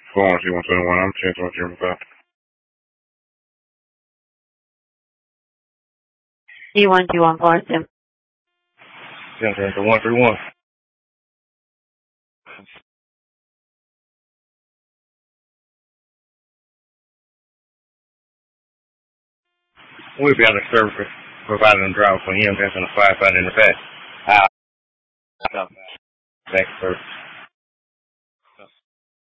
412-121, I'm 10-105. C121 10-131. We'll be on the service providing a driver for EMS and a firefighter in the back. Back service.